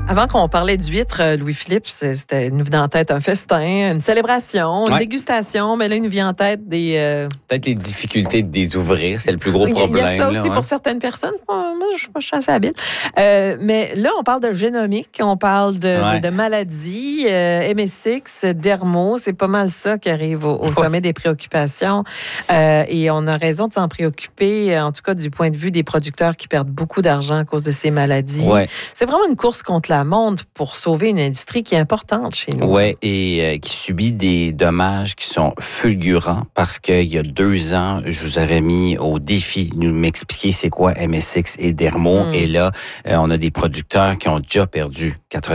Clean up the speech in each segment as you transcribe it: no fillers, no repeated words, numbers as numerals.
Avant qu'on parlait d'huîtres, Louis-Philippe, c'était nous venait en tête un festin, une célébration, une dégustation, mais là, il nous vient en tête des... Peut-être les difficultés de les ouvrir, c'est le plus gros problème. Il y a ça aussi pour certaines personnes. Moi, je suis assez habile. Mais là, on parle de génomique, on parle de maladies, MSX, dermo, c'est pas mal ça qui arrive au sommet des préoccupations. Et on a raison de s'en préoccuper, en tout cas du point de vue des producteurs qui perdent beaucoup d'argent à cause de ces maladies. Ouais. C'est vraiment une course contre la montre pour sauver une industrie qui est importante chez nous. Oui, et qui subit des dommages qui sont fulgurants parce qu'il y a 2 ans, je vous aurais mis au défi de m'expliquer c'est quoi MSX et Dermo. Et là, on a des producteurs qui ont déjà perdu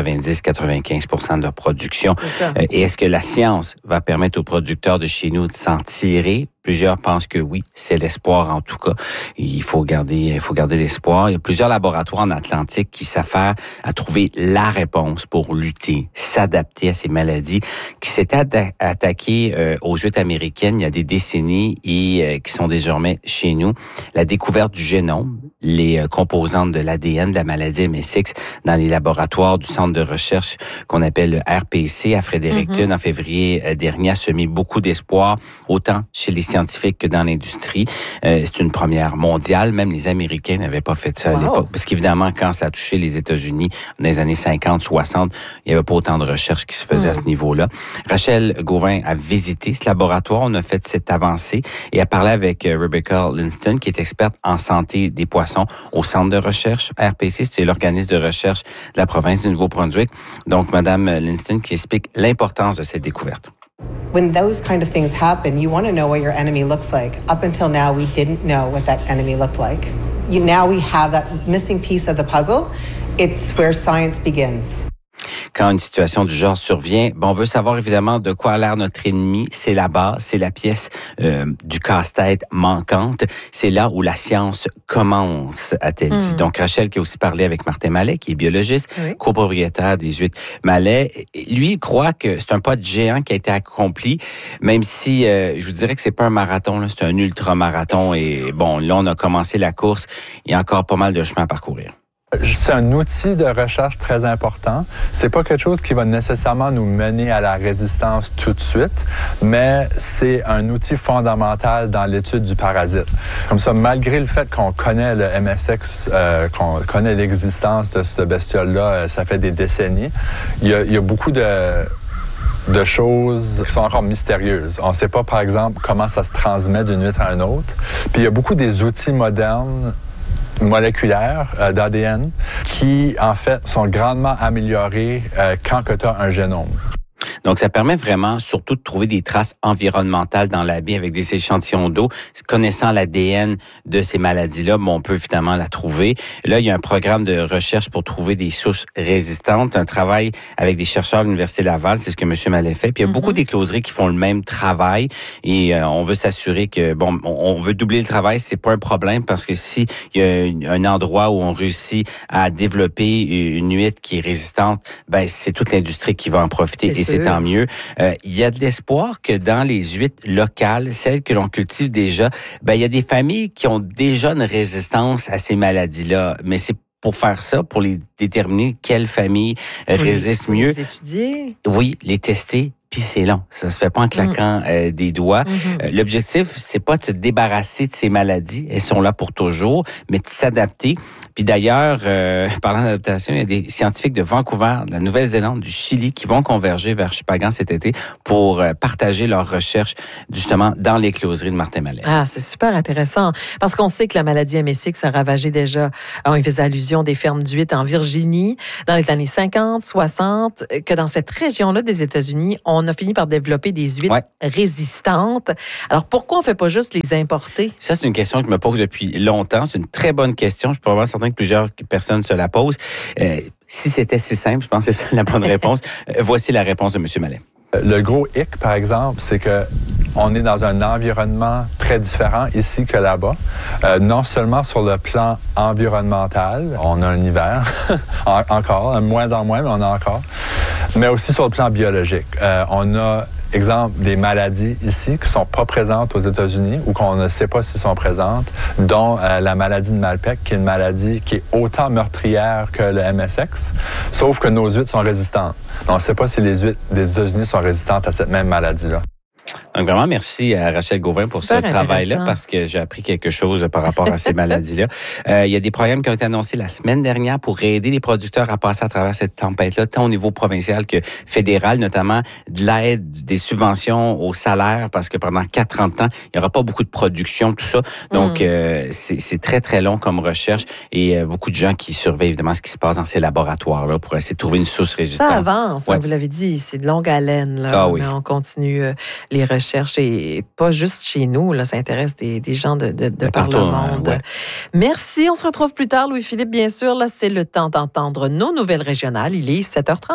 90-95% de leur production. Et est-ce que la science va permettre aux producteurs de chez nous de s'en tirer? Plusieurs pensent que oui, c'est l'espoir en tout cas. Il faut garder l'espoir. Il y a plusieurs laboratoires en Atlantique qui s'affairent à trouver la réponse pour lutter, s'adapter à ces maladies qui s'étaient attaquées aux huîtres américaines il y a des décennies et qui sont désormais chez nous. La découverte du génome, les composantes de l'ADN de la maladie MSX dans les laboratoires du centre de recherche qu'on appelle le RPC à Fredericton en février dernier a semé beaucoup d'espoir, autant chez les scientifiques que dans l'industrie. C'est une première mondiale. Même les Américains n'avaient pas fait ça à l'époque. Parce qu'évidemment, quand ça a touché les États-Unis dans les années 50, 60, il n'y avait pas autant de recherche qui se faisait à ce niveau-là. Rachel Gauvin a visité ce laboratoire. On a fait cette avancée et a parlé avec Rebecca Linston, qui est experte en santé des poissons au centre de recherche. RPC, c'est l'organisme de recherche de la province du Nouveau-Brunswick. Donc, Madame Linston qui explique l'importance de cette découverte. When those kind of things happen, you want to know what your enemy looks like. Up until now, we didn't know what that enemy looked like. Now we have that missing piece of the puzzle. It's where science begins. Quand une situation du genre survient, on veut savoir évidemment de quoi a l'air notre ennemi. C'est la base, c'est la pièce du casse-tête manquante. C'est là où la science commence, a-t-elle dit. Donc Rachel qui a aussi parlé avec Martin Mallet, qui est biologiste, copropriétaire des huîtres Mallet. Lui, il croit que c'est un pas de géant qui a été accompli, même si je vous dirais que c'est pas un marathon, là, c'est un ultra-marathon. Et bon, là, on a commencé la course. Il y a encore pas mal de chemin à parcourir. C'est un outil de recherche très important. C'est pas quelque chose qui va nécessairement nous mener à la résistance tout de suite, mais c'est un outil fondamental dans l'étude du parasite. Comme ça, malgré le fait qu'on connaît le MSX, qu'on connaît l'existence de cette bestiole-là, ça fait des décennies, il y a beaucoup de choses qui sont encore mystérieuses. On ne sait pas, par exemple, comment ça se transmet d'une huître à une autre. Puis il y a beaucoup des outils modernes moléculaires d'ADN qui, en fait, sont grandement améliorés quand tu as un génome. Donc, ça permet vraiment surtout de trouver des traces environnementales dans la baie avec des échantillons d'eau. Connaissant l'ADN de ces maladies-là, on peut évidemment la trouver. Là, il y a un programme de recherche pour trouver des souches résistantes, un travail avec des chercheurs de l'Université Laval, c'est ce que M. Mallet fait. Puis il y a beaucoup d'écloseries qui font le même travail et on veut s'assurer que, on veut doubler le travail, c'est pas un problème parce que si il y a un endroit où on réussit à développer une huître qui est résistante, c'est toute l'industrie qui va en profiter et c'est tant mieux. Il y a de l'espoir que dans les huîtres locales, celles que l'on cultive déjà, il y a des familles qui ont déjà une résistance à ces maladies-là. Mais c'est pour faire ça, pour les déterminer quelles familles résistent mieux. Les étudier. Oui, les tester. Puis c'est long, ça se fait pas en claquant des doigts. L'objectif, c'est pas de se débarrasser de ces maladies, elles sont là pour toujours, mais de s'adapter. Puis d'ailleurs, parlant d'adaptation, il y a des scientifiques de Vancouver, de la Nouvelle-Zélande, du Chili qui vont converger vers Chupagan cet été pour partager leurs recherches justement dans l'écloserie de Martin Mallet. Ah, c'est super intéressant parce qu'on sait que la maladie MSX a ravagé déjà, on faisait allusion des fermes d'huîtres en Virginie dans les années 50, 60, que dans cette région-là des États-Unis, on a fini par développer des huîtres résistantes. Alors, pourquoi on ne fait pas juste les importer? Ça, c'est une question que je me pose depuis longtemps. C'est une très bonne question. Je suis probablement certain que plusieurs personnes se la posent. Si c'était si simple, je pense que c'est ça la bonne réponse. Voici la réponse de M. Mallet. Le gros hic, par exemple, c'est que on est dans un environnement très différent ici que là-bas. Non seulement sur le plan environnemental, on a un hiver, encore, moins en moins, mais on a encore, mais aussi sur le plan biologique. On a exemple, des maladies ici qui sont pas présentes aux États-Unis ou qu'on ne sait pas s'ils sont présentes, dont la maladie de Malpec, qui est une maladie qui est autant meurtrière que le MSX, sauf que nos huîtres sont résistantes. Donc, on ne sait pas si les huîtres des États-Unis sont résistantes à cette même maladie-là. Donc, vraiment, merci à Rachel Gauvin pour ce travail-là, parce que j'ai appris quelque chose par rapport à ces maladies-là. Il y a des programmes qui ont été annoncés la semaine dernière pour aider les producteurs à passer à travers cette tempête-là, tant au niveau provincial que fédéral, notamment de l'aide, des subventions aux salaires, parce que pendant 40 ans, il n'y aura pas beaucoup de production, tout ça. Donc, c'est très, très long comme recherche et beaucoup de gens qui surveillent évidemment ce qui se passe dans ces laboratoires-là pour essayer de trouver une source résistante. Ça avance, vous l'avez dit, c'est de longue haleine, là. Mais on continue les recherches et pas juste chez nous, là, ça intéresse des gens de par le monde. Merci, on se retrouve plus tard, Louis-Philippe, bien sûr. Là, c'est le temps d'entendre nos nouvelles régionales. Il est 7h30.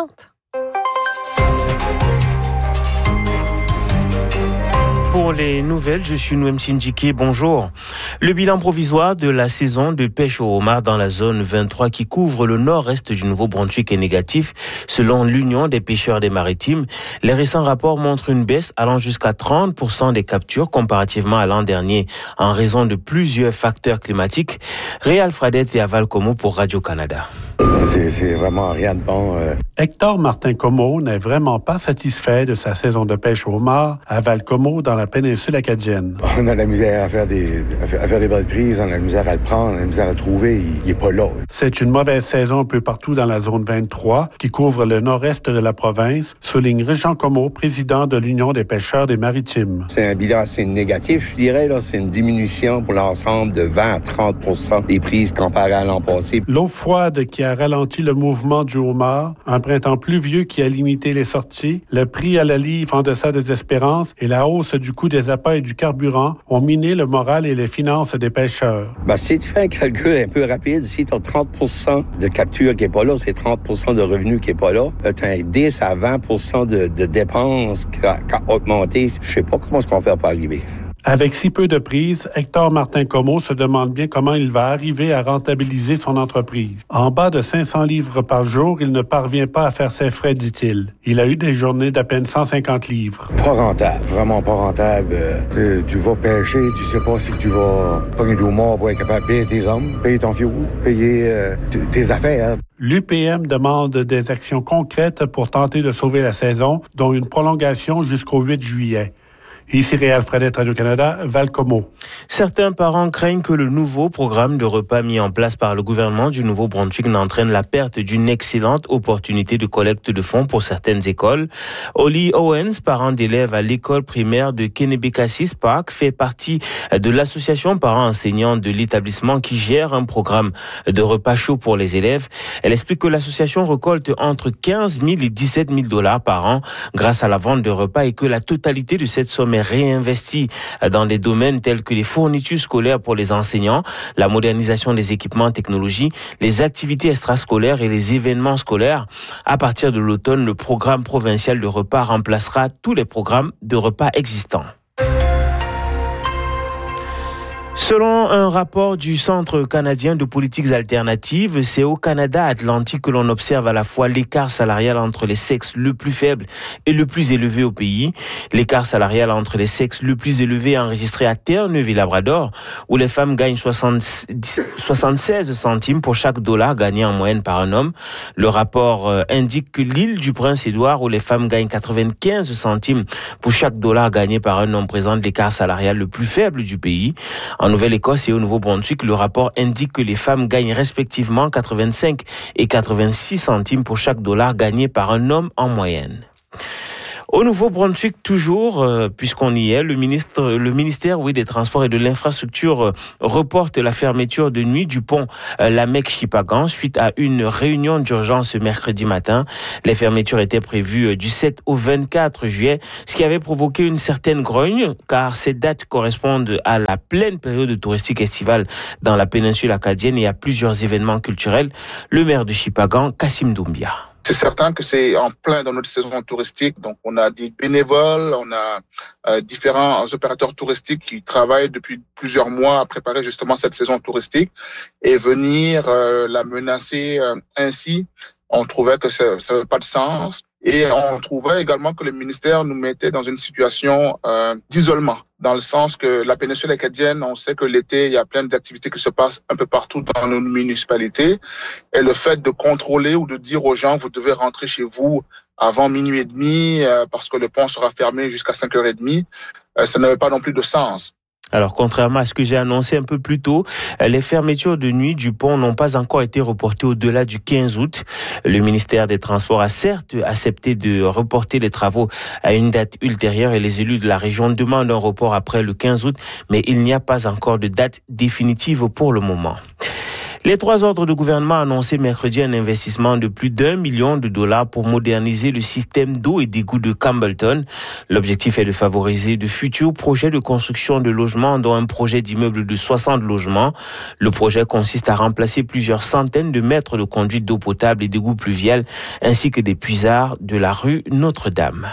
Pour les nouvelles, je suis Noem Sindjiki, bonjour. Le bilan provisoire de la saison de pêche au homard dans la zone 23 qui couvre le nord-est du Nouveau-Brunswick est négatif, selon l'Union des pêcheurs des maritimes. Les récents rapports montrent une baisse allant jusqu'à 30% des captures comparativement à l'an dernier, en raison de plusieurs facteurs climatiques. Réal Fradette et Aval Como pour Radio-Canada. C'est vraiment rien de bon. Hector Martin Como n'est vraiment pas satisfait de sa saison de pêche au homard à Val-Como dans la péninsule acadienne. On a la misère à faire des belles prises, on a la misère à le prendre, on a la misère à le trouver, il est pas là. C'est une mauvaise saison un peu partout dans la zone 23 qui couvre le nord-est de la province, souligne Régent Como, président de l'Union des pêcheurs des maritimes. C'est un bilan assez négatif, je dirais. Là, c'est une diminution pour l'ensemble de 20 à 30% des prises comparées à l'an passé. L'eau froide qui a ralenti le mouvement du homard, un printemps pluvieux qui a limité les sorties, le prix à la livre en deçà des espérances et la hausse du coût des appâts et du carburant ont miné le moral et les finances des pêcheurs. Si tu fais un calcul un peu rapide, si tu as 30% de capture qui n'est pas là, c'est 30% de revenus qui n'est pas là, tu as 10 à 20% de dépenses qui a augmenté. Je ne sais pas comment est-ce qu'on fait pour arriver. Avec si peu de prises, Hector Martin Como se demande bien comment il va arriver à rentabiliser son entreprise. En bas de 500 livres par jour, il ne parvient pas à faire ses frais, dit-il. Il a eu des journées d'à peine 150 livres. Pas rentable, vraiment pas rentable. Tu vas pêcher, tu sais pas si tu vas pogner du homard pour être capable de payer tes hommes, payer ton fioul, payer tes affaires. L'UPM demande des actions concrètes pour tenter de sauver la saison, dont une prolongation jusqu'au 8 juillet. Ici Réal Fradette, Radio-Canada, Val-Como. Certains parents craignent que le nouveau programme de repas mis en place par le gouvernement du Nouveau-Brunswick n'entraîne la perte d'une excellente opportunité de collecte de fonds pour certaines écoles. Oli Owens, parent d'élèves à l'école primaire de Kennebecassis Park, fait partie de l'association parents-enseignants de l'établissement qui gère un programme de repas chaud pour les élèves. Elle explique que l'association récolte entre 15 000 et 17 000 $ par an grâce à la vente de repas et que la totalité de cette somme est réinvestie dans des domaines tels que les fournitures scolaires pour les enseignants, la modernisation des équipements technologiques, les activités extrascolaires et les événements scolaires. À partir de l'automne, le programme provincial de repas remplacera tous les programmes de repas existants. Selon un rapport du Centre canadien de politiques alternatives, c'est au Canada Atlantique que l'on observe à la fois l'écart salarial entre les sexes le plus faible et le plus élevé au pays. L'écart salarial entre les sexes le plus élevé est enregistré à Terre-Neuve-et-Labrador, où les femmes gagnent 76 centimes pour chaque dollar gagné en moyenne par un homme. Le rapport indique que l'île du Prince-Édouard, où les femmes gagnent 95 centimes pour chaque dollar gagné par un homme, présente l'écart salarial le plus faible du pays. En Nouvelle-Écosse et au Nouveau-Brunswick, le rapport indique que les femmes gagnent respectivement 85 et 86 centimes pour chaque dollar gagné par un homme en moyenne. Au Nouveau-Brunswick, toujours, puisqu'on y est, le ministère des Transports et de l'Infrastructure reporte la fermeture de nuit du pont Lamec-Chipagan suite à une réunion d'urgence mercredi matin. Les fermetures étaient prévues du 7 au 24 juillet, ce qui avait provoqué une certaine grogne, car ces dates correspondent à la pleine période touristique estivale dans la péninsule acadienne et à plusieurs événements culturels. Le maire de Chipagan, Kassim Doumbia. C'est certain que c'est en plein dans notre saison touristique. Donc, on a des bénévoles, on a différents opérateurs touristiques qui travaillent depuis plusieurs mois à préparer justement cette saison touristique et venir la menacer ainsi. On trouvait que ça n'avait pas de sens. Et on trouvait également que le ministère nous mettait dans une situation d'isolement, dans le sens que la péninsule acadienne, on sait que l'été, il y a plein d'activités qui se passent un peu partout dans nos municipalités. Et le fait de contrôler ou de dire aux gens, vous devez rentrer chez vous avant minuit et demi parce que le pont sera fermé jusqu'à 5h30, ça n'avait pas non plus de sens. Alors, contrairement à ce que j'ai annoncé un peu plus tôt, les fermetures de nuit du pont n'ont pas encore été reportées au-delà du 15 août. Le ministère des Transports a certes accepté de reporter les travaux à une date ultérieure et les élus de la région demandent un report après le 15 août, mais il n'y a pas encore de date définitive pour le moment. Les 3 ordres de gouvernement ont annoncé mercredi un investissement de plus d'$1 million pour moderniser le système d'eau et d'égout de Campbellton. L'objectif est de favoriser de futurs projets de construction de logements, dont un projet d'immeuble de 60 logements. Le projet consiste à remplacer plusieurs centaines de mètres de conduites d'eau potable et d'égouts pluviales, ainsi que des puisards de la rue Notre-Dame.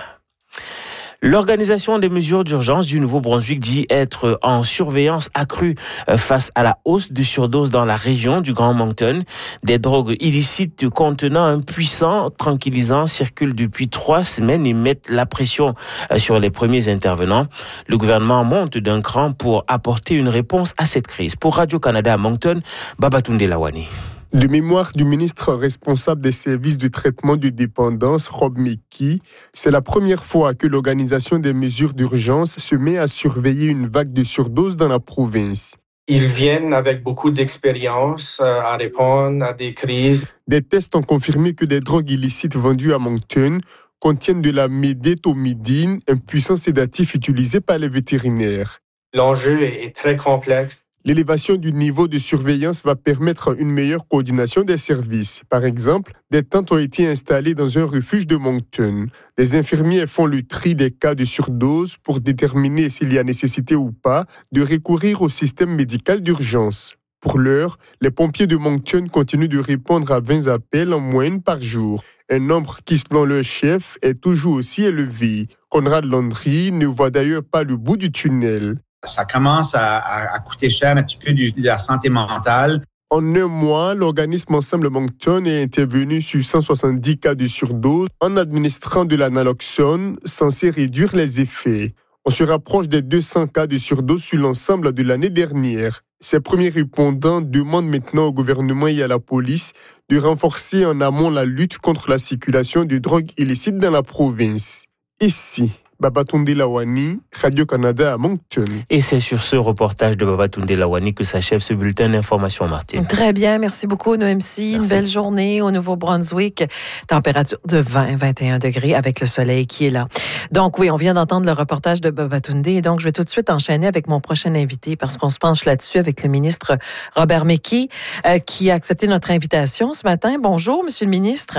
L'organisation des mesures d'urgence du Nouveau-Brunswick dit être en surveillance accrue face à la hausse de surdoses dans la région du Grand Moncton. Des drogues illicites contenant un puissant tranquillisant circulent depuis 3 semaines et mettent la pression sur les premiers intervenants. Le gouvernement monte d'un cran pour apporter une réponse à cette crise. Pour Radio-Canada à Moncton, Babatunde Lawani. De mémoire du ministre responsable des services de traitement de dépendance, Rob McKee, c'est la première fois que l'organisation des mesures d'urgence se met à surveiller une vague de surdose dans la province. Ils viennent avec beaucoup d'expérience à répondre à des crises. Des tests ont confirmé que des drogues illicites vendues à Moncton contiennent de la médétomidine, un puissant sédatif utilisé par les vétérinaires. L'enjeu est très complexe. L'élévation du niveau de surveillance va permettre une meilleure coordination des services. Par exemple, des tentes ont été installées dans un refuge de Moncton. Les infirmiers font le tri des cas de surdose pour déterminer s'il y a nécessité ou pas de recourir au système médical d'urgence. Pour l'heure, les pompiers de Moncton continuent de répondre à 20 appels en moyenne par jour. Un nombre qui, selon leur chef, est toujours aussi élevé. Conrad Landry ne voit d'ailleurs pas le bout du tunnel. Ça commence à coûter cher un petit peu de la santé mentale. En un mois, l'organisme Ensemble Moncton est intervenu sur 170 cas de surdose en administrant de l'analoxone censé réduire les effets. On se rapproche des 200 cas de surdose sur l'ensemble de l'année dernière. Ces premiers répondants demandent maintenant au gouvernement et à la police de renforcer en amont la lutte contre la circulation de drogues illicites dans la province. Ici, Babatunde Lawani, Radio-Canada à Moncton. Et c'est sur ce reportage de Babatunde Lawani que s'achève ce bulletin d'information, Martine. Très bien, merci beaucoup, Noémie. Une belle journée au Nouveau-Brunswick. Température de 20-21 degrés avec le soleil qui est là. Donc oui, on vient d'entendre le reportage de Babatunde et donc je vais tout de suite enchaîner avec mon prochain invité parce qu'on se penche là-dessus avec le ministre Robert McKee qui a accepté notre invitation ce matin. Bonjour, Monsieur le ministre.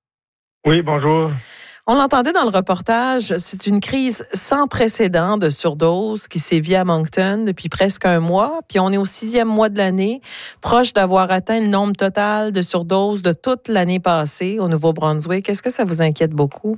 Oui, bonjour. On l'entendait dans le reportage, c'est une crise sans précédent de surdose qui sévit à Moncton depuis presque 1 mois, puis on est au 6e mois de l'année, proche d'avoir atteint le nombre total de surdoses de toute l'année passée au Nouveau-Brunswick. Est-ce que ça vous inquiète beaucoup?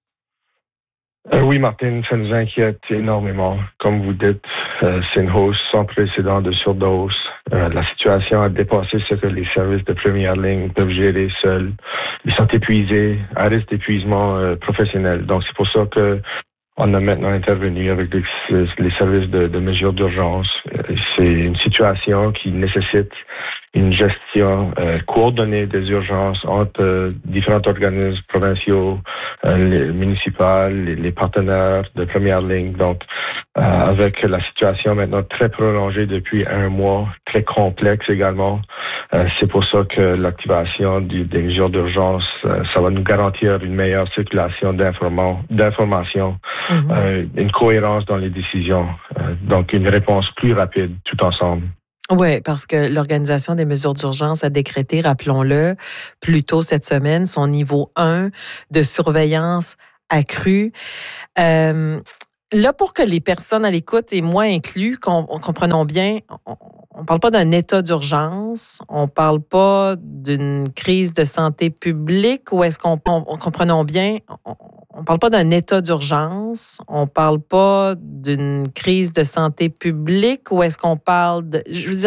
Oui, Martine, ça nous inquiète énormément. Comme vous dites, c'est une hausse sans précédent de surdose. La situation a dépassé ce que les services de première ligne peuvent gérer seuls. Ils sont épuisés, à risque d'épuisement professionnel. Donc, c'est pour ça que on a maintenant intervenu avec les services de mesures d'urgence. C'est une situation qui nécessite une gestion coordonnée des urgences entre différents organismes provinciaux, les municipaux, les partenaires de première ligne. Donc, avec la situation maintenant très prolongée depuis 1 mois, très complexe également, c'est pour ça que l'activation des mesures d'urgence, ça va nous garantir une meilleure circulation d'informations, une cohérence dans les décisions, donc une réponse plus rapide tout ensemble. Oui, parce que l'Organisation des mesures d'urgence a décrété, rappelons-le, plus tôt cette semaine, son niveau 1 de surveillance accrue. Là, pour que les personnes à l'écoute, et moi inclus, comprenons bien, on ne parle pas d'un état d'urgence, on ne parle pas d'une crise de santé publique, ou est-ce comprenons bien, on ne parle pas d'un état d'urgence, on ne parle pas d'une crise de santé publique, ou est-ce qu'on parle de... Je veux dire,